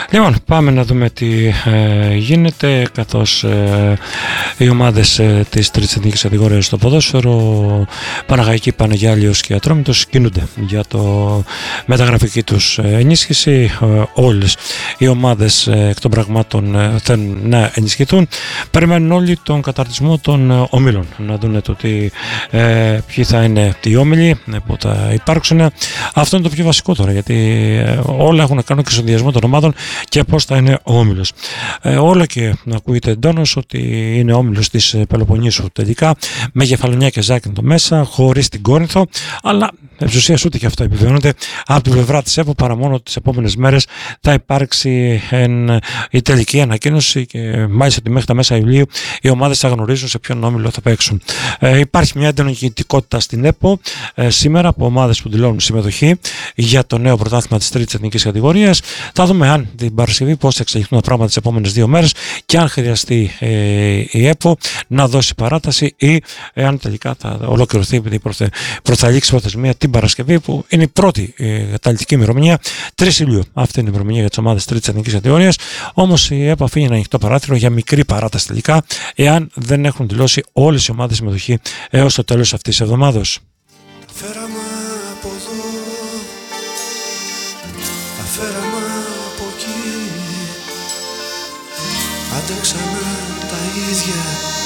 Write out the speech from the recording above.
Λοιπόν, πάμε να δούμε τι γίνεται, καθώς οι ομάδες της τρίτης εθνικής κατηγορίας στο ποδόσφαιρο, Παναχαϊκή, Πανεγιάλιος και Ατρόμητος, κινούνται για το μεταγραφική τους ενίσχυση. Όλες οι ομάδες εκ των πραγμάτων θέλουν να ενισχυθούν. Περιμένουν όλοι τον καταρτισμό των ομίλων, να δουν το ποιοι θα είναι οι όμιλοι που θα υπάρξουν. Αυτό είναι το πιο βασικό τώρα, γιατί όλα έχουν να κάνουν και στον διασμό των ομάδων και πώς θα είναι ο όμιλος. Όλο και ακούγεται εντόνως ότι είναι όμιλος της Πελοποννήσου τελικά, με Κεφαλονιά και Ζάκυνθο μέσα, χωρίς την Κόρινθο, αλλά εξ ουσίας ούτε και αυτό επιβεβαιώνεται από την πλευρά της ΕΠΟ, παρά μόνο τις επόμενες μέρες θα υπάρξει η τελική ανακοίνωση και μάλιστα ότι μέχρι τα μέσα Ιουλίου οι ομάδες θα γνωρίζουν σε ποιον όμιλο θα παίξουν. Υπάρχει μια έντονη κινητικότητα στην ΕΠΟ σήμερα από ομάδες που δηλώνουν συμμετοχή για το νέο πρωτάθλημα της τρίτης εθνικής κατηγορίας. Θα δούμε αν την Παρασκευή πώς θα εξελιχθούν τα πράγματα τις επόμενες 2 μέρες και αν χρειαστεί η ΕΠΟ να δώσει παράταση ή αν τελικά θα ολοκληρωθεί επειδή προθαλήξει προθεσμία την Παρασκευή, που είναι η πρώτη καταληκτική ημερομηνία, 3 Ιουλίου. Αυτή είναι η ημερομηνία για τις ομάδες τρίτης εθνικής κατηγορίας. Όμως η ΕΠΟ αφήνει ένα ανοιχτό παράθυρο για μικρή παράταση τελικά, εάν δεν έχουν δηλώσει όλες οι ομάδες συμμετοχή έως το τέλος αυτής της εβδομάδος. Φέραμε από εδώ, τα φέραμε από εκεί, άντεξαμε τα ίδια